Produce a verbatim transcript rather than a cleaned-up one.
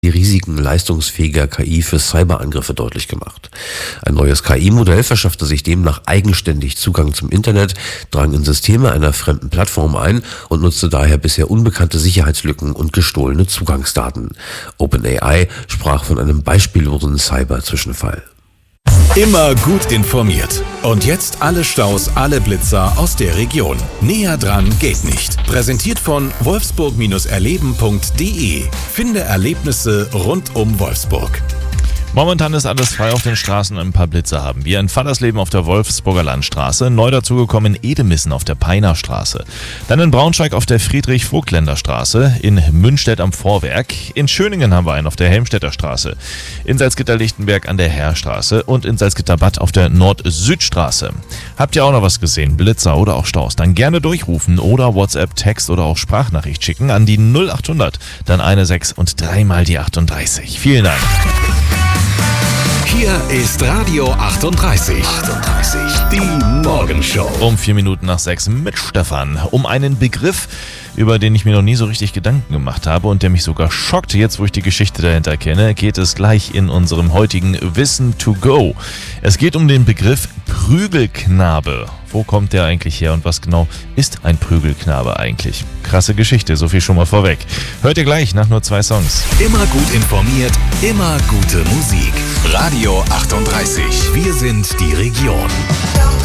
die Risiken leistungsfähiger K I für Cyberangriffe deutlich gemacht. Ein neues K I-Modell verschaffte sich demnach eigenständig Zugang zum Internet, drang in Systeme einer fremden Plattform ein und nutzte daher bisher unbekannte Sicherheitslücken und gestohlene Zugangsdaten. OpenAI sprach von einem beispiellosen Cyber-Zwischenfall. Immer gut informiert. Und jetzt alle Staus, alle Blitzer aus der Region. Näher dran geht nicht. Präsentiert von wolfsburg erleben punkt de. Finde Erlebnisse rund um Wolfsburg. Momentan ist alles frei auf den Straßen und ein paar Blitze haben wir. In Fallersleben auf der Wolfsburger Landstraße, neu dazugekommen in Edemissen auf der Peiner Straße. Dann in Braunschweig auf der Friedrich-Vogtländer Straße, in Münstedt am Vorwerk, in Schöningen haben wir einen auf der Helmstedter Straße, in Salzgitter-Lichtenberg an der Heerstraße und in Salzgitter-Bad auf der Nord-Süd-Straße. Habt ihr auch noch was gesehen, Blitzer oder auch Staus, dann gerne durchrufen oder WhatsApp, Text oder auch Sprachnachricht schicken an die null achthundert, dann eine sechs und dreimal die achtunddreißig. Vielen Dank. Hier ist Radio achtunddreißig. achtunddreißig. Die Morgenshow. Um vier Minuten nach sechs mit Stefan. Um einen Begriff, über den ich mir noch nie so richtig Gedanken gemacht habe und der mich sogar schockt, jetzt wo ich die Geschichte dahinter kenne, geht es gleich in unserem heutigen Wissen to go. Es geht um den Begriff Prügelknabe. Wo kommt der eigentlich her und was genau ist ein Prügelknabe eigentlich? Krasse Geschichte, so viel schon mal vorweg. Hört ihr gleich nach nur zwei Songs. Immer gut informiert, immer gute Musik. Radio achtunddreißig. Wir sind die Region.